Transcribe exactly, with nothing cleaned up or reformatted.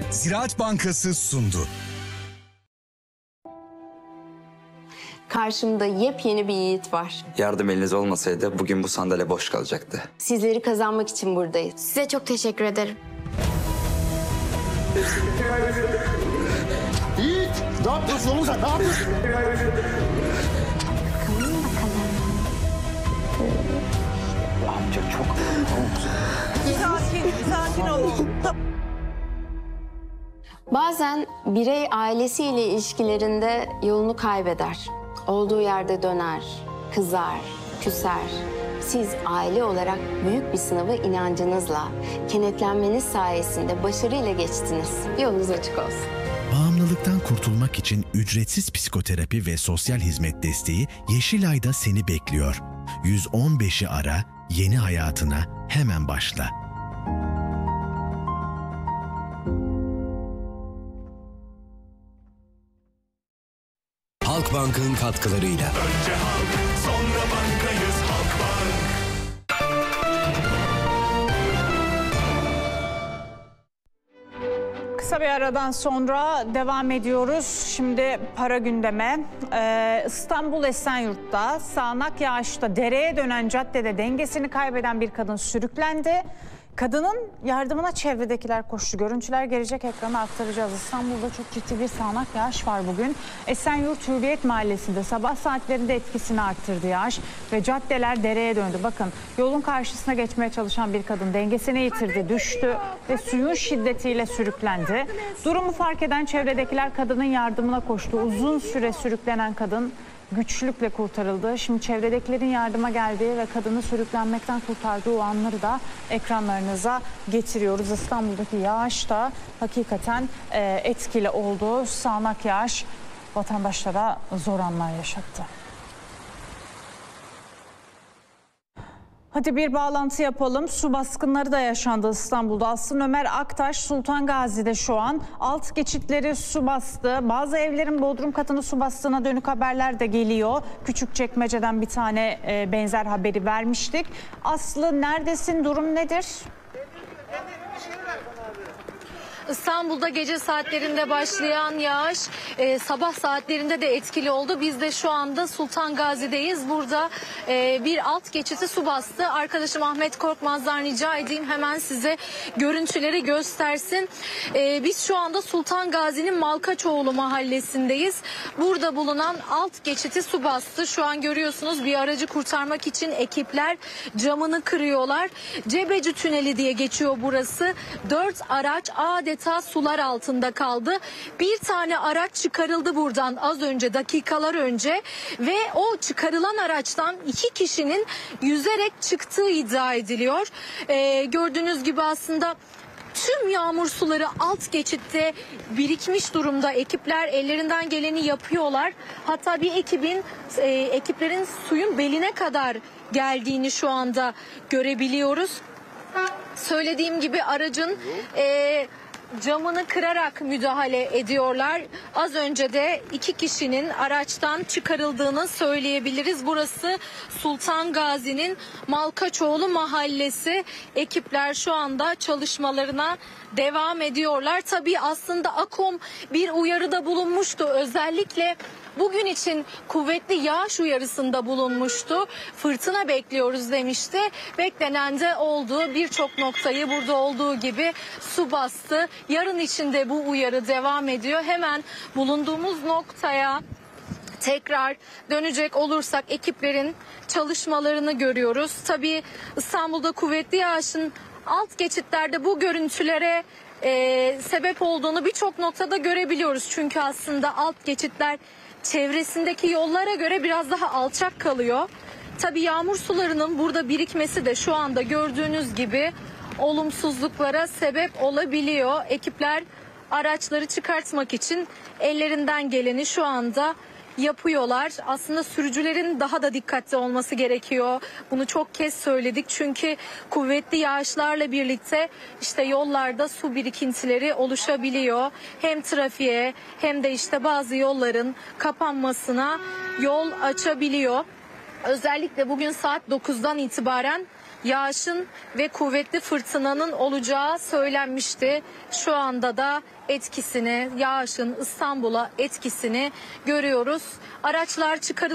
Ziraat Bankası sundu. Karşımda yepyeni bir yiğit var. Yardım eliniz olmasaydı bugün bu sandalye boş kalacaktı. Sizleri kazanmak için buradayız. Size çok teşekkür ederim. Yiğit! Ne yapıyorsun oğlum sen? Ne yapıyorsun? Amca çok... Sakin, sakin olun. Bazen birey ailesiyle ilişkilerinde yolunu kaybeder. Olduğu yerde döner, kızar, küser. Siz aile olarak büyük bir sınavı inancınızla, kenetlenmeniz sayesinde başarıyla geçtiniz. Yolunuz açık olsun. Bağımlılıktan kurtulmak için ücretsiz psikoterapi ve sosyal hizmet desteği Yeşilay'da seni bekliyor. yüz on beşi ara, yeni hayatına hemen başla. Halkbank'ın katkılarıyla. Önce halk, sonra bankayız Halkbank. Kısa bir aradan sonra devam ediyoruz. Şimdi para gündeme. Ee, İstanbul Esenyurt'ta sağanak yağışta dereye dönen caddede dengesini kaybeden bir kadın sürüklendi. Kadının yardımına çevredekiler koştu. Görüntüler gelecek, ekrana aktaracağız. İstanbul'da çok ciddi bir sağanak yağış var bugün. Esenyurt Hürriyet Mahallesi'nde sabah saatlerinde etkisini arttırdı yağış ve caddeler dereye döndü. Bakın, yolun karşısına geçmeye çalışan bir kadın dengesini yitirdi, düştü ve suyun şiddetiyle sürüklendi. Durumu fark eden çevredekiler kadının yardımına koştu. Uzun süre sürüklenen kadın güçlükle kurtarıldı. Şimdi çevredekilerin yardıma geldiği ve kadını sürüklenmekten kurtardığı o anları da ekranlarınıza getiriyoruz. İstanbul'daki yağış da hakikaten e, etkili oldu. Sağanak yağış vatandaşlara zor anlar yaşattı. Hadi bir bağlantı yapalım. Su baskınları da yaşandı İstanbul'da. Aslı Ömer Aktaş Sultan Gazi'de şu an. Alt geçitleri su bastı. Bazı evlerin bodrum katını su bastığına dönük haberler de geliyor. Küçükçekmece'den bir tane e, benzer haberi vermiştik. Aslı neredesin? Durum nedir? İstanbul'da gece saatlerinde başlayan yağış e, sabah saatlerinde de etkili oldu. Biz de şu anda Sultan Gazi'deyiz. Burada e, bir alt geçiti su bastı. Arkadaşım Ahmet Korkmaz'dan rica edeyim hemen size görüntüleri göstersin. E, biz şu anda Sultan Gazi'nin Malkaçoğlu mahallesindeyiz. Burada bulunan alt geçiti su bastı. Şu an görüyorsunuz bir aracı kurtarmak için ekipler camını kırıyorlar. Cebeci Tüneli diye geçiyor burası. Dört araç adeta sular altında kaldı. Bir tane araç çıkarıldı buradan az önce, dakikalar önce ve o çıkarılan araçtan iki kişinin yüzerek çıktığı iddia ediliyor. Ee, gördüğünüz gibi aslında tüm yağmur suları alt geçitte birikmiş durumda. Ekipler ellerinden geleni yapıyorlar. Hatta bir ekibin e, ekiplerin suyun beline kadar geldiğini şu anda görebiliyoruz. Söylediğim gibi aracın e, camını kırarak müdahale ediyorlar. Az önce de iki kişinin araçtan çıkarıldığını söyleyebiliriz. Burası Sultan Gazi'nin Malkaçoğlu mahallesi. Ekipler şu anda çalışmalarına devam ediyorlar. Tabii aslında AKOM bir uyarıda bulunmuştu. Özellikle bugün için kuvvetli yağış uyarısında bulunmuştu. Fırtına bekliyoruz demişti. Beklenen de oldu. Birçok noktayı burada olduğu gibi su bastı. Yarın için de bu uyarı devam ediyor. Hemen bulunduğumuz noktaya tekrar dönecek olursak ekiplerin çalışmalarını görüyoruz. Tabii İstanbul'da kuvvetli yağışın alt geçitlerde bu görüntülere e, sebep olduğunu birçok noktada görebiliyoruz. Çünkü aslında alt geçitler çevresindeki yollara göre biraz daha alçak kalıyor. Tabii yağmur sularının burada birikmesi de şu anda gördüğünüz gibi olumsuzluklara sebep olabiliyor. Ekipler araçları çıkartmak için ellerinden geleni şu anda yapıyorlar. Aslında sürücülerin daha da dikkatli olması gerekiyor. Bunu çok kez söyledik. Çünkü kuvvetli yağışlarla birlikte işte yollarda su birikintileri oluşabiliyor. Hem trafiğe hem de işte bazı yolların kapanmasına yol açabiliyor. Özellikle bugün saat dokuzdan itibaren yağışın ve kuvvetli fırtınanın olacağı söylenmişti. Şu anda da etkisini, yağışın İstanbul'a etkisini görüyoruz. Araçlar çıkarılıyor.